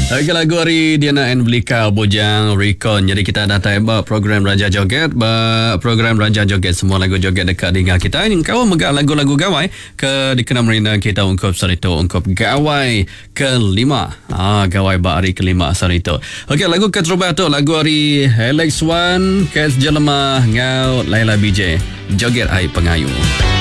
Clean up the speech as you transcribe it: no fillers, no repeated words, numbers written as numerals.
Okey, lagu hari Diana and Blika Bojang Recon. Jadi kita dah tayang program Raja Joget, program Raja Joget, semua lagu joget dekat dengar kita. Ini kau megak lagu-lagu gawai ke dikena merina kita ungkap sarito, ungkap gawai kelima. Gawai ba hari kelima sarito. Okey, lagu keterubah tu lagu hari Alex Wan, Kes Jelema Ngau Laila BJ. Joget ai pengayu.